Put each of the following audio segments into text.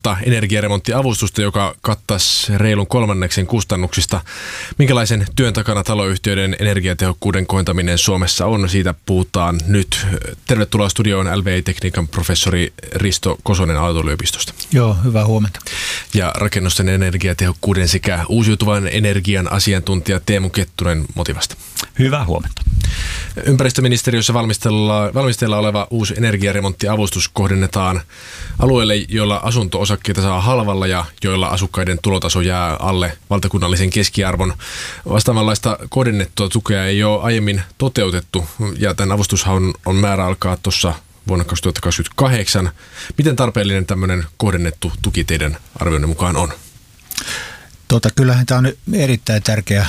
energiaremonttiavustusta, joka kattaisi reilun kolmanneksen kustannuksista. Minkälaisen työn takana taloyhtiöiden energiatehokkuuden kohentaminen Suomessa on? Siitä puhutaan nyt. Tervetuloa studioon LVI-tekniikan professori Risto Kosonen Aalto-yliopistosta. Joo, hyvää huomenta. Ja rakennusten energiatehokkuuden sekä uusiutuvan energian asiantuntija Teemu Kettunen Motivasta. Hyvää huomenta. Ympäristöministeriössä valmisteilla oleva uusi energiaremonttiavustus kohdennetaan alueille, joilla asunto-osakkeita saa halvalla ja joilla asukkaiden tulotaso jää alle valtakunnallisen keskiarvon. Vastaavanlaista kohdennettua tukea ei ole aiemmin toteutettu ja tämän avustushaun on määrä alkaa tuossa vuonna 2028. Miten tarpeellinen tämmöinen kohdennettu tuki teidän arvionne mukaan on? Kyllähän tämä on erittäin tärkeä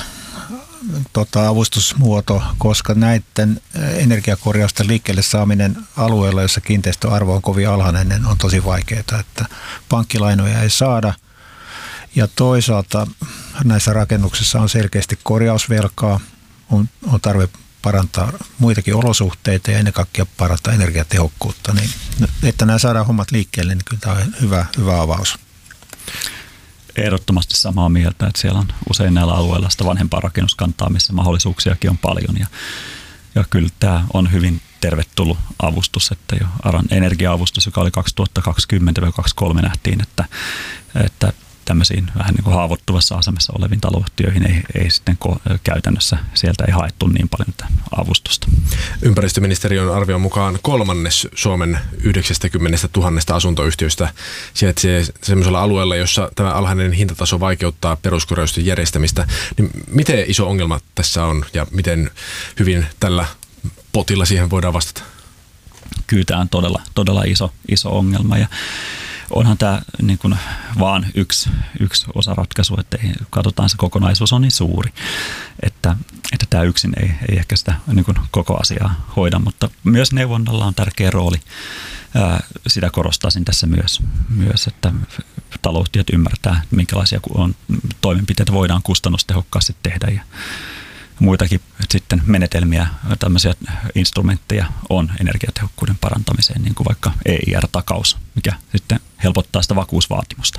avustusmuoto, koska näiden energiakorjausten liikkeelle saaminen alueella, jossa kiinteistöarvo on kovin alhainen, on tosi vaikeaa, että pankkilainoja ei saada. Ja toisaalta näissä rakennuksissa on selkeästi korjausvelkaa, on tarve parantaa muitakin olosuhteita ja ennen kaikkea parantaa energiatehokkuutta. Niin, että nämä saadaan hommat liikkeelle, niin kyllä tämä on hyvä avaus. Ehdottomasti samaa mieltä, että siellä on usein näillä alueilla sitä vanhempaa rakennuskantaa, missä mahdollisuuksiakin on paljon. Ja kyllä tämä on hyvin tervetullut avustus, että jo ARAn energia-avustus, joka oli 2020-2023 nähtiin, että tämmöisiin vähän niin kuin haavoittuvassa asemassa oleviin taloyhtiöihin ei sitten käytännössä sieltä ei haettu niin paljon tätä avustusta. Ympäristöministeriön arvion mukaan kolmannes Suomen 90 000 asuntoyhtiöistä sijaitsee sellaisella alueella, jossa tämä alhainen hintataso vaikeuttaa peruskorjausten järjestämistä. Niin miten iso ongelma tässä on ja miten hyvin tällä potilla siihen voidaan vastata? Kyllä tämä on todella iso ongelma ja onhan tämä niin kuin vaan yksi osaratkaisu, että katsotaan se kokonaisuus on niin suuri, että tämä yksin ei ehkä sitä niin kuin koko asiaa hoida, mutta myös neuvonnalla on tärkeä rooli. Sitä korostaisin tässä myös, että talousyhtiöt ymmärtää, minkälaisia toimenpiteitä voidaan kustannustehokkaasti tehdä ja muitakin sitten menetelmiä, tämmöisiä instrumentteja on energiatehokkuuden parantamiseen, niin kuin vaikka EIR-takaus, mikä sitten helpottaa sitä vakuusvaatimusta.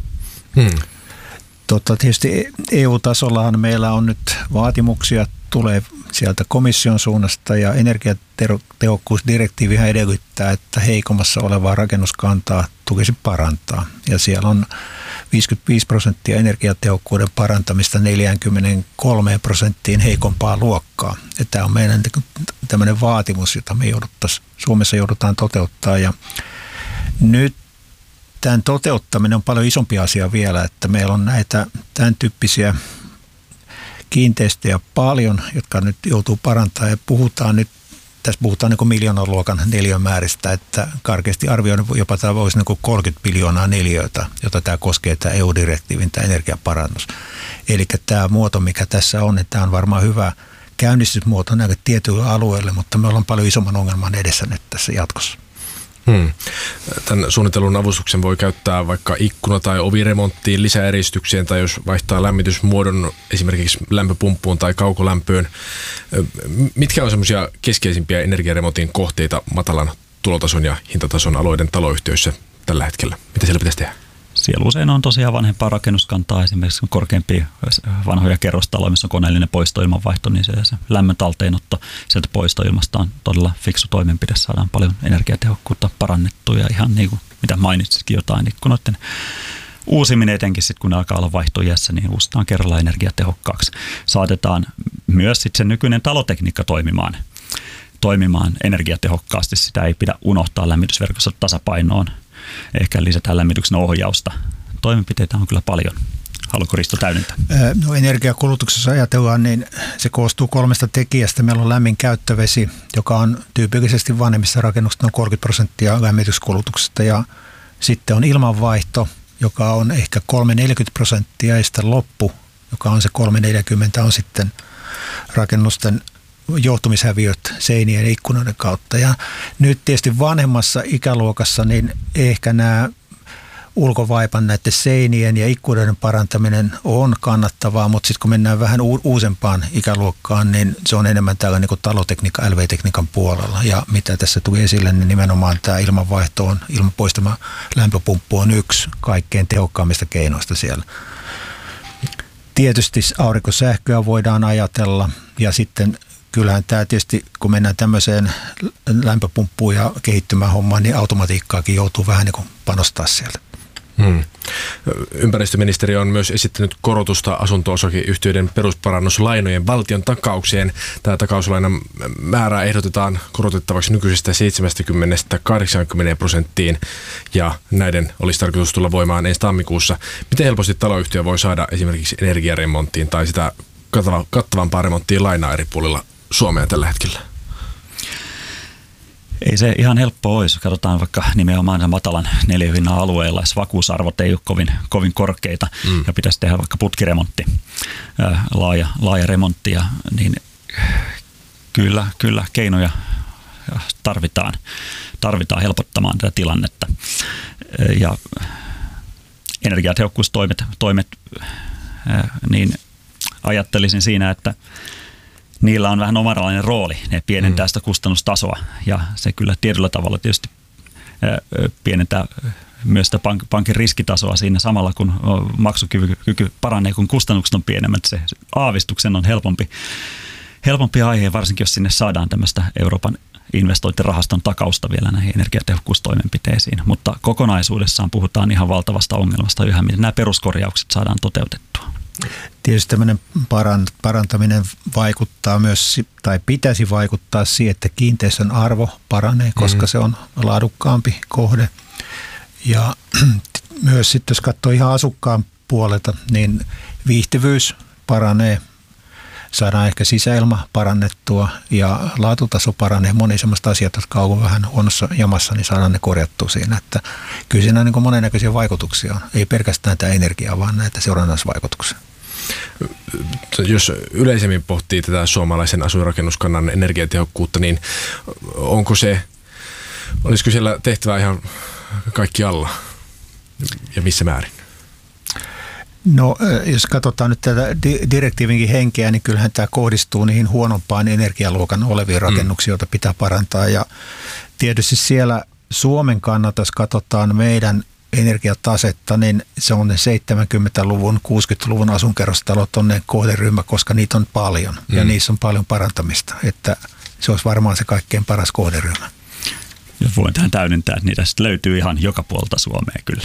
Tietysti EU-tasollahan meillä on nyt vaatimuksia, tulee sieltä komission suunnasta ja energiatehokkuusdirektiivihän edellyttää, että heikommassa olevaa rakennuskantaa tukisi parantaa. Ja siellä on 55% energiatehokkuuden parantamista 43% heikompaa luokkaa. Ja tämä on meidän tämmöinen vaatimus, jota me Suomessa joudutaan toteuttaa. Ja nyt tämän toteuttaminen on paljon isompi asia vielä, että meillä on näitä tämän tyyppisiä kiinteistöjä paljon, jotka nyt joutuu parantamaan ja tässä puhutaan niin kuin miljoonan luokan neliömääristä, että karkeasti arvioiden jopa tämä voisi niin kuin 30 biljoonaa neliöitä, jota tämä koskee tämä EU-direktiivin tämä energiaparannus. Eli tämä muoto, mikä tässä on, että tämä on varmaan hyvä käynnistysmuoto näille tietyille alueille, mutta me ollaan paljon isomman ongelman edessä nyt tässä jatkossa. Tämän suunnitellun avustuksen voi käyttää vaikka ikkuna- tai oviremonttiin, lisäeristykseen tai jos vaihtaa lämmitysmuodon esimerkiksi lämpöpumppuun tai kaukolämpöön. Mitkä on semmoisia keskeisimpiä energiaremontin kohteita matalan tulotason ja hintatason alueiden taloyhtiöissä tällä hetkellä? Mitä siellä pitäisi tehdä? Siellä usein on tosiaan vanhempaa rakennuskantaa, esimerkiksi korkeampia vanhoja kerrostaloja, missä on koneellinen poistoilmanvaihto, niin se lämmön talteenotto sieltä poistoilmasta on todella fiksu toimenpide, saadaan paljon energiatehokkuutta parannettua ja ihan niin kuin mitä mainitsitkin jotain ikkunoiden uusiminen etenkin sitten, kun ne alkaa olla vaihtoiässä, niin uusitaan kerralla energiatehokkaaksi. Saatetaan myös sitten se nykyinen talotekniikka toimimaan energiatehokkaasti, sitä ei pidä unohtaa lämmitysverkossa tasapainoon. Ehkä lisätään lämmityksen ohjausta. Toimenpiteitä on kyllä paljon. Haluatko Risto täydentää? No energiakulutuksessa ajatellaan, niin se koostuu 3 tekijästä. Meillä on lämmin käyttövesi, joka on tyypillisesti vanhemmissa rakennuksissa noin 30% lämmityskulutuksesta. Ja sitten on ilmanvaihto, joka on ehkä 3-40% ja sitten loppu, joka on se 3-40, on sitten rakennusten johtumishäviöt seinien ja ikkunoiden kautta. Ja nyt tietysti vanhemmassa ikäluokassa niin ehkä nämä ulkovaipan näiden seinien ja ikkunoiden parantaminen on kannattavaa, mutta sitten kun mennään vähän uusempaan ikäluokkaan, niin se on enemmän täällä niin kuin talotekniikan, LV-tekniikan puolella. Ja mitä tässä tuli esille, niin nimenomaan tämä ilmanvaihto on, ilmanpoistama lämpöpumppu on yksi kaikkein tehokkaimmista keinoista siellä. Tietysti aurinkosähköä voidaan ajatella ja sitten kyllähän tämä tietysti, kun mennään tämmöiseen lämpöpumppuun ja kehittymään hommaan, niin automatiikkaakin joutuu vähän niin kuin panostaa sieltä. Ympäristöministeriö on myös esittänyt korotusta asunto-osakeyhtiöiden perusparannuslainojen valtion takaukseen. Tämä takauslainan määrää ehdotetaan korotettavaksi nykyisestä 70–80% ja näiden olisi tarkoitus tulla voimaan ensi tammikuussa. Miten helposti taloyhtiö voi saada esimerkiksi energiaremonttiin tai sitä kattavampaa remonttiin lainaa eri puolilla Suomea tällä hetkellä? Ei se ihan helppo olisi. Katsotaan vaikka nimenomaan matalan neliöhinnan alueella, jos vakuusarvot ei ole kovin korkeita ja pitäisi tehdä vaikka putkiremontti, laaja remontti, niin kyllä keinoja tarvitaan helpottamaan tätä tilannetta. Ja energiatehokkuustoimet, niin ajattelisin siinä, että niillä on vähän omanlainen rooli. Ne pienentää sitä kustannustasoa ja se kyllä tietyllä tavalla tietysti pienentää myös sitä pankin riskitasoa siinä samalla, kun maksukyky paranee, kun kustannukset on pienemmät. Se aavistuksen on helpompi aihe, varsinkin jos sinne saadaan tämmöistä Euroopan investointirahaston takausta vielä näihin energiatehokkuustoimenpiteisiin. Mutta kokonaisuudessaan puhutaan ihan valtavasta ongelmasta yhä, miten nämä peruskorjaukset saadaan toteutettua. Tietysti tämmöinen parantaminen vaikuttaa myös, tai pitäisi vaikuttaa siihen, että kiinteistön arvo paranee, koska se on laadukkaampi kohde. Ja myös sitten, jos katsoo ihan asukkaan puolelta, niin viihtyvyys paranee, saadaan ehkä sisäilma parannettua ja laatutaso paranee. Moni semmoista asiat, jotka on vähän huonossa jamassa, niin saadaan ne korjattua siinä. Että kyllä siinä niin kuin monennäköisiä vaikutuksia on. Ei pelkästään tämä energia, vaan näitä seurannaisvaikutuksia. Jos yleisemmin pohtii tätä suomalaisen asuinrakennuskannan energiatehokkuutta, niin olisiko siellä tehtävää ihan kaikki alla ja missä määrin? No, jos katsotaan nyt tätä direktiivinkin henkeä, niin kyllähän tämä kohdistuu niihin huonompaan energialuokan oleviin rakennuksiin, joita pitää parantaa. Ja tietysti siellä Suomen kannalta, jos katsotaan meidän energiatasetta, niin se on ne 70-luvun, 60-luvun asunkerrostalot on ne kohderyhmä, koska niitä on paljon ja niissä on paljon parantamista. Että se olisi varmaan se kaikkein paras kohderyhmä. Ja voin tähän täydentää, että niitä löytyy ihan joka puolta Suomea kyllä.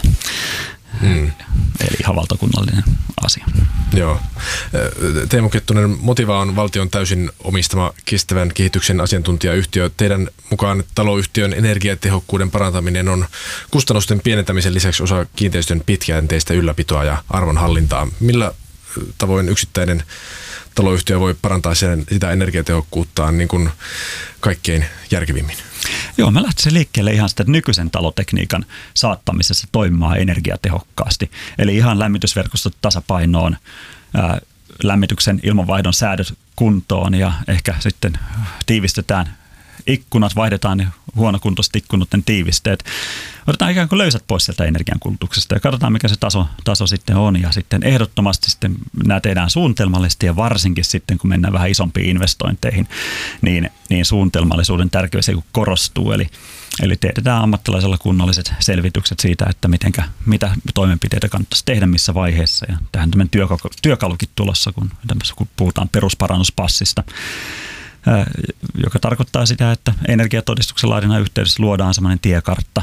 Eli ihan valtakunnallinen asia. Joo. Teemu Kettunen, Motiva on valtion täysin omistama kestävän kehityksen asiantuntijayhtiö. Teidän mukaan taloyhtiön energiatehokkuuden parantaminen on kustannusten pienentämisen lisäksi osa kiinteistön pitkäjänteistä ylläpitoa ja arvonhallintaa. Millä tavoin yksittäinen taloyhtiö voi parantaa sitä energiatehokkuuttaan niin kuin kaikkein järkevimmin? Joo, mä lähtisin liikkeelle ihan sitä nykyisen talotekniikan saattamisessa toimimaan energiatehokkaasti. Eli ihan lämmitysverkostot tasapainoon, lämmityksen ilmanvaihdon säädöt kuntoon ja ehkä sitten tiivistetään ikkunat, vaihdetaan ne huonokuntoiset ikkunoiden tiivisteet. Otetaan ikään kuin löysät pois sieltä energiankulutuksesta ja katsotaan, mikä se taso sitten on. Ja sitten ehdottomasti sitten nämä tehdään suunnitelmallisesti ja varsinkin sitten, kun mennään vähän isompiin investointeihin, niin suunnitelmallisuuden tärkeys korostuu. Eli tehdään ammattilaisella kunnolliset selvitykset siitä, että mitä toimenpiteitä kannattaisi tehdä missä vaiheessa. Ja tähän tämmöinen työkalukin tulossa, kun puhutaan perusparannuspassista, joka tarkoittaa sitä, että energiatodistuksen laadinnan yhteydessä luodaan sellainen tiekartta,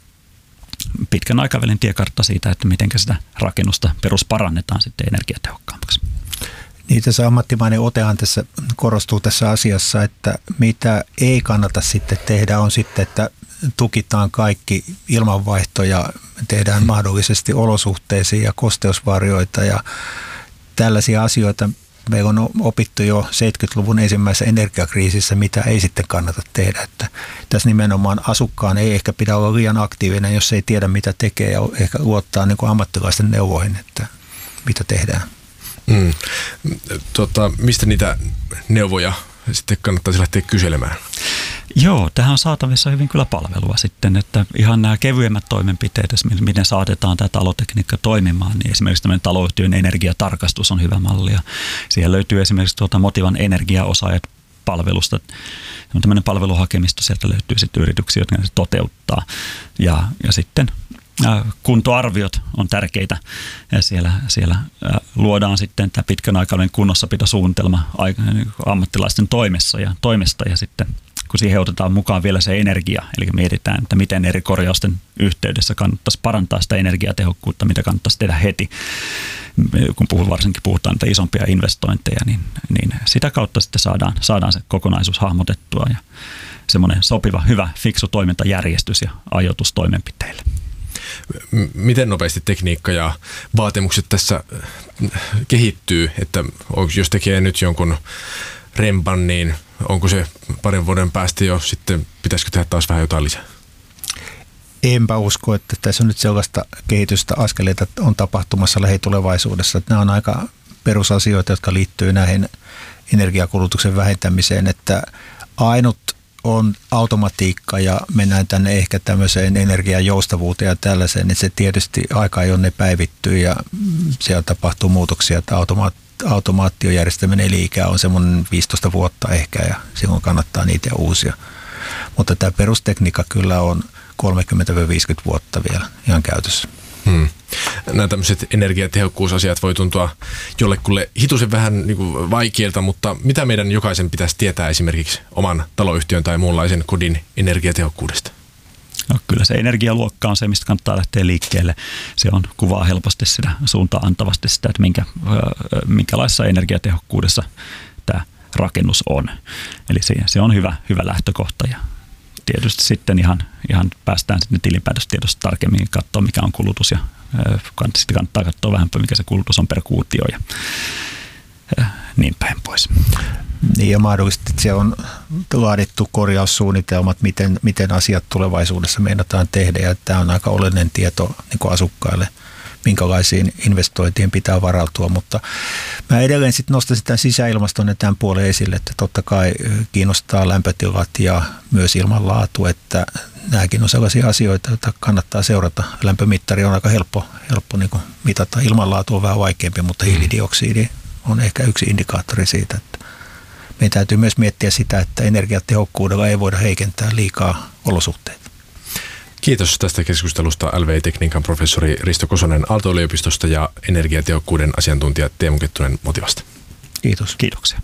pitkän aikavälin tiekartta siitä, että miten sitä rakennusta perusparannetaan sitten energiatehokkaammaksi. Niin tässä ammattimainen otehan tässä korostuu tässä asiassa, että mitä ei kannata sitten tehdä on sitten, että tukitaan kaikki ilmanvaihto ja tehdään mahdollisesti olosuhteisiin ja kosteusvarjoita ja tällaisia asioita. Meillä on opittu jo 70-luvun ensimmäisessä energiakriisissä, mitä ei sitten kannata tehdä. Että tässä nimenomaan asukkaan ei ehkä pidä olla liian aktiivinen, jos ei tiedä mitä tekee ja ehkä luottaa niin kuin ammattilaisten neuvoihin, että mitä tehdään. Mistä niitä neuvoja sitten kannattaisi lähteä kyselemään? Joo, tähän on saatavissa hyvin kyllä palvelua sitten, että ihan nämä kevyemmät toimenpiteet, miten saatetaan tämä talotekniikka toimimaan, niin esimerkiksi tämmöinen taloyhtiön energiatarkastus on hyvä malli. Ja siihen löytyy esimerkiksi Motivan energiaosaajat palvelusta. On tämmöinen palveluhakemisto, sieltä löytyy sitten yrityksiä, jotka se toteuttaa. Ja sitten kuntoarviot on tärkeitä ja siellä luodaan sitten tämä pitkän aikavälin kunnossapitosuunnitelma ammattilaisten toimesta ja sitten kun siihen otetaan mukaan vielä se energia, eli mietitään, että miten eri korjausten yhteydessä kannattaisi parantaa sitä energiatehokkuutta, mitä kannattaisi tehdä heti, kun varsinkin puhutaan niitä isompia investointeja, niin sitä kautta sitten saadaan se kokonaisuus hahmotettua ja semmoinen sopiva, hyvä, fiksu toimintajärjestys ja ajoitus toimenpiteille. Miten nopeasti tekniikka ja vaatimukset tässä kehittyy, että jos tekee nyt jonkun rempan, niin onko se parin vuoden päästä jo sitten, pitäisikö tehdä taas vähän jotain lisää? Enpä usko, että tässä on nyt sellaista kehitystä askeleita on tapahtumassa lähitulevaisuudessa. Että nämä on aika perusasioita, jotka liittyy näihin energiakulutuksen vähentämiseen, että ainut on automatiikka ja mennään tänne ehkä tämmöiseen energiajoustavuuteen ja tällaiseen, niin se tietysti aika ajoin ne päivittyy ja siellä tapahtuu muutoksia, että automaatiojärjestelmän eli-ikä on semmoinen 15 vuotta ehkä ja silloin kannattaa niitä uusia. Mutta tämä perustekniikka kyllä on 30-50 vuotta vielä ihan käytössä. Nämä tämmöiset energiatehokkuusasiat voi tuntua jollekulle hitusen vähän niin kuin vaikeilta, mutta mitä meidän jokaisen pitäisi tietää esimerkiksi oman taloyhtiön tai muunlaisen kodin energiatehokkuudesta? No, kyllä se energialuokka on se, mistä kannattaa lähteä liikkeelle. Se on kuvaa helposti sitä suuntaan antavasti sitä, että minkälaisessa energiatehokkuudessa tämä rakennus on. Eli se on hyvä lähtökohta ja tietysti sitten ihan päästään sitten tilinpäätöstiedosta tarkemmin katsoa, mikä on kulutus ja sitten kannattaa katsoa vähän, mikä se kulutus on per kuutio ja niin päin pois. Niin ja mahdollisesti siellä on laadittu korjaussuunnitelmat, miten asiat tulevaisuudessa meinataan tehdä ja tämä on aika oleellinen tieto niin kuin asukkaille, minkälaisiin investointiin pitää varautua, mutta mä edelleen sitten nostaisin tämän sisäilmaston ja tämän puolen esille, että totta kai kiinnostaa lämpötilat ja myös ilmanlaatu, että nämäkin on sellaisia asioita, joita kannattaa seurata. Lämpömittari on aika helppo niin kuin mitata. Ilmanlaatu on vähän vaikeampi, mutta hiilidioksidi on ehkä yksi indikaattori siitä, että meidän täytyy myös miettiä sitä, että energiatehokkuudella ei voida heikentää liikaa olosuhteita. Kiitos tästä keskustelusta LVI-tekniikan professori Risto Kosonen Aalto-yliopistosta ja energiatehokkuuden asiantuntija Teemu Kettunen Motivasta. Kiitos. Kiitoksia.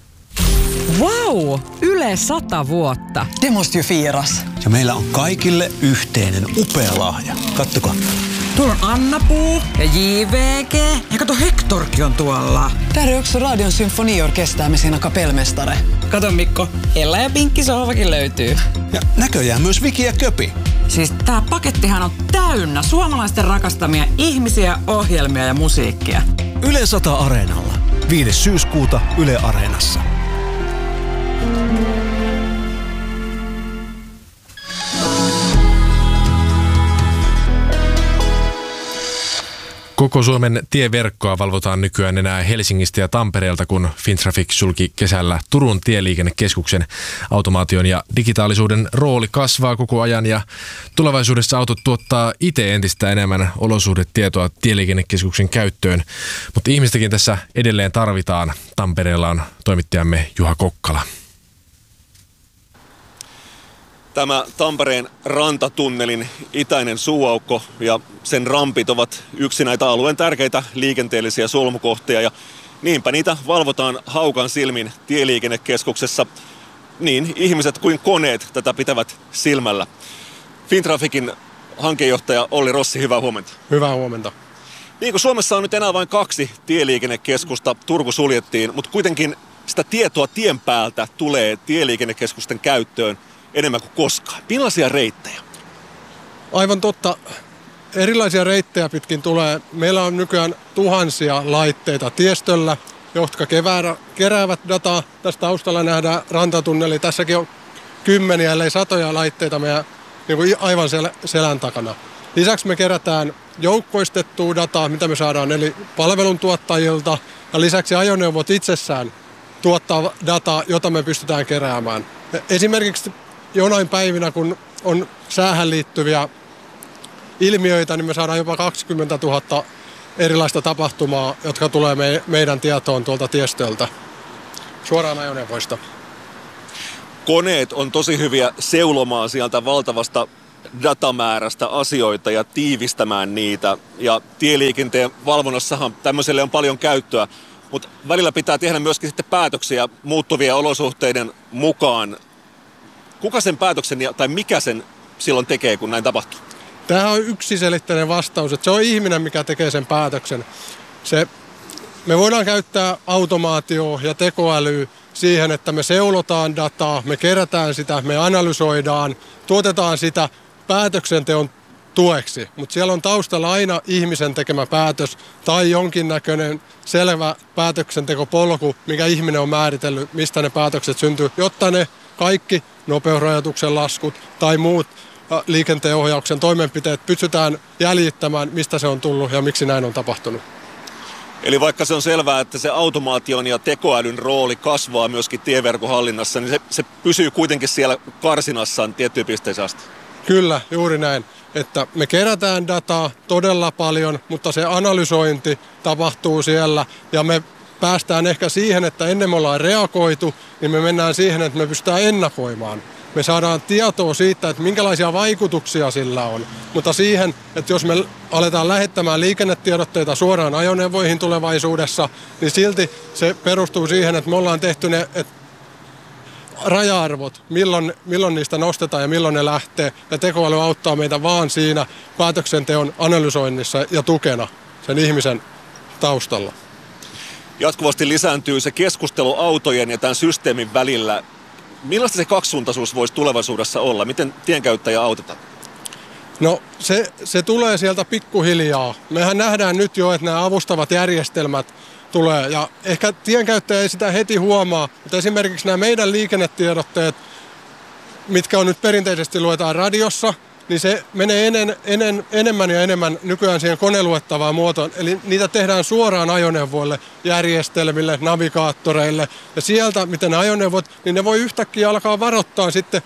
Wow! Yle 100 vuotta. Det måste ju firas. Ja meillä on kaikille yhteinen upea lahja. Kattokaa. Tuolla on Anna-Puu ja JVG. Ja kato, Hectorkin on tuolla. Täällä on också Radion symfoniorkester med sina kapellmästare. Kato Mikko, Ella ja Pinkki sohvakin löytyy. Ja näköjään myös Viki ja Köpi. Siis tää pakettihan on täynnä suomalaisten rakastamia ihmisiä, ohjelmia ja musiikkia. Yle 100 Areenalla. 5. syyskuuta Yle Areenassa. Koko Suomen tieverkkoa valvotaan nykyään enää Helsingistä ja Tampereelta, kun Fintraffic sulki kesällä Turun tieliikennekeskuksen. Automaation ja digitaalisuuden rooli kasvaa koko ajan ja tulevaisuudessa autot tuottaa itse entistä enemmän olosuhdetietoa tieliikennekeskuksen käyttöön. Mutta ihmistäkin tässä edelleen tarvitaan. Tampereella on toimittajamme Juha Kokkala. Tämä Tampereen rantatunnelin itäinen suuaukko ja sen rampit ovat yksi näitä alueen tärkeitä liikenteellisiä solmukohtia ja niinpä niitä valvotaan haukan silmin tieliikennekeskuksessa. Niin ihmiset kuin koneet tätä pitävät silmällä. Fintrafficin hankejohtaja Olli Rossi, hyvää huomenta. Hyvää huomenta. Niin kuin Suomessa on nyt enää vain 2 tieliikennekeskusta, Turku suljettiin, mutta kuitenkin sitä tietoa tien päältä tulee tieliikennekeskusten käyttöön enemmän kuin koskaan. Millaisia reittejä? Aivan totta. Erilaisia reittejä pitkin tulee. Meillä on nykyään tuhansia laitteita tiestöllä, jotka keräävät dataa. Tässä taustalla nähdään rantatunneli. Tässäkin on kymmeniä, ellei satoja laitteita meidän niin kuin aivan selän takana. Lisäksi me kerätään joukkoistettua dataa, mitä me saadaan eli palveluntuottajilta. Ja lisäksi ajoneuvot itsessään tuottaa dataa, jota me pystytään keräämään. Esimerkiksi jonain päivinä, kun on säähän liittyviä ilmiöitä, niin me saadaan jopa 20 000 erilaista tapahtumaa, jotka tulee meidän tietoon tuolta tiestöltä suoraan ajoneuvoista. Koneet on tosi hyviä seulomaan sieltä valtavasta datamäärästä asioita ja tiivistämään niitä. Ja tieliikenteen valvonnassahan tämmöiselle on paljon käyttöä, mutta välillä pitää tehdä myöskin sitten päätöksiä muuttuvien olosuhteiden mukaan. Kuka sen päätöksen tai mikä sen silloin tekee, kun näin tapahtuu? Tämähän on yksiselitteinen vastaus, että se on ihminen, mikä tekee sen päätöksen. Me voidaan käyttää automaatioa ja tekoälyä siihen, että me seulotaan dataa, me kerätään sitä, me analysoidaan, tuotetaan sitä päätöksenteon tueksi. Mutta siellä on taustalla aina ihmisen tekemä päätös tai jonkinnäköinen selvä päätöksentekopolku, mikä ihminen on määritellyt, mistä ne päätökset syntyy, jotta ne kaikki nopeusrajoituksen laskut tai muut liikenteen ohjauksen toimenpiteet pystytään jäljittämään, mistä se on tullut ja miksi näin on tapahtunut. Eli vaikka se on selvää, että se automaation ja tekoälyn rooli kasvaa myöskin tieverkon hallinnassa, niin se pysyy kuitenkin siellä karsinassaan tiettyyn pisteeseen asti. Kyllä, juuri näin. Että me kerätään dataa todella paljon, mutta se analysointi tapahtuu siellä ja me päästään ehkä siihen, että ennen me ollaan reagoitu, niin me mennään siihen, että me pystytään ennakoimaan. Me saadaan tietoa siitä, että minkälaisia vaikutuksia sillä on, mutta siihen, että jos me aletaan lähettämään liikennetiedotteita suoraan ajoneuvoihin tulevaisuudessa, niin silti se perustuu siihen, että me ollaan tehty ne raja-arvot, milloin niistä nostetaan ja milloin ne lähtee, ja tekoäly auttaa meitä vaan siinä päätöksenteon analysoinnissa ja tukena sen ihmisen taustalla. Jatkuvasti lisääntyy se keskustelu autojen ja tämän systeemin välillä. Millaista se kaksisuuntaisuus voisi tulevaisuudessa olla? Miten tienkäyttäjä autetaan? No se tulee sieltä pikkuhiljaa. Mehän nähdään nyt jo, että nämä avustavat järjestelmät tulee ja ehkä tienkäyttäjä ei sitä heti huomaa, mutta esimerkiksi nämä meidän liikennetiedotteet, mitkä on nyt perinteisesti luetaan radiossa, niin se menee enemmän ja enemmän nykyään siihen koneluettavaan muotoon. Eli niitä tehdään suoraan ajoneuvoille, järjestelmille, navigaattoreille. Ja sieltä, miten ne ajoneuvot, niin ne voi yhtäkkiä alkaa varoittaa sitten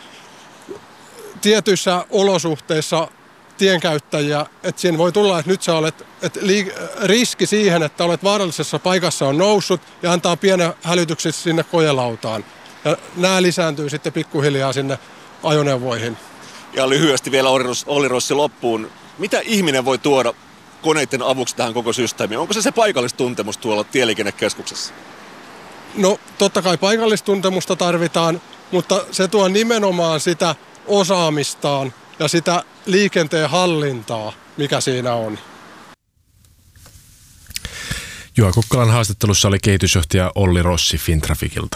tietyissä olosuhteissa tienkäyttäjiä. Että siinä voi tulla, että nyt sä olet, riski siihen, että olet vaarallisessa paikassa on noussut ja antaa pienen hälytyksen sinne kojelautaan. Ja nämä lisääntyy sitten pikkuhiljaa sinne ajoneuvoihin. Ja lyhyesti vielä Olli Rossi loppuun. Mitä ihminen voi tuoda koneiden avuksi tähän koko systeemiin? Onko se paikallistuntemus tuolla tieliikennekeskuksessa? No totta kai paikallistuntemusta tarvitaan, mutta se tuo nimenomaan sitä osaamistaan ja sitä liikenteen hallintaa, mikä siinä on. Juha Kukkolan haastattelussa oli kehitysjohtaja Olli Rossi Fintraficilta.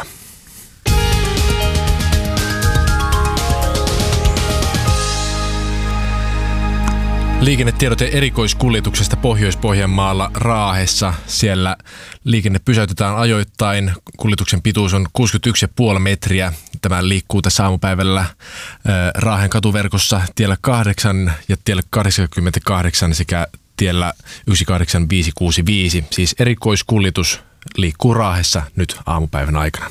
Liikennetiedote erikoiskuljetuksesta Pohjois-Pohjanmaalla Raahessa. Siellä liikenne pysäytetään ajoittain. Kuljetuksen pituus on 61,5 metriä. Tämä liikkuu tässä aamupäivällä Raahen katuverkossa tiellä 8 ja tiellä 88 sekä tiellä 18565. Siis erikoiskuljetus liikkuu Raahessa nyt aamupäivän aikana.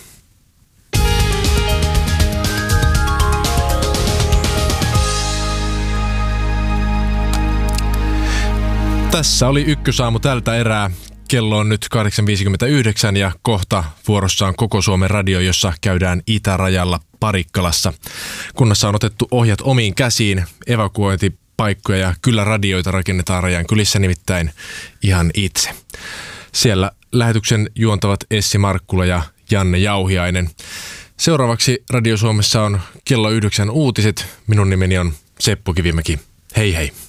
Tässä oli Ykkösaamu tältä erää. Kello on nyt 8.59 ja kohta vuorossa on Koko Suomen radio, jossa käydään itärajalla Parikkalassa. Kunnassa on otettu ohjat omiin käsiin, evakuointipaikkoja ja kyllä radioita rakennetaan rajan kylissä nimittäin ihan itse. Siellä lähetyksen juontavat Essi Markkula ja Janne Jauhiainen. Seuraavaksi Radio Suomessa on kello 9 uutiset. Minun nimeni on Seppo Kivimäki. Hei hei.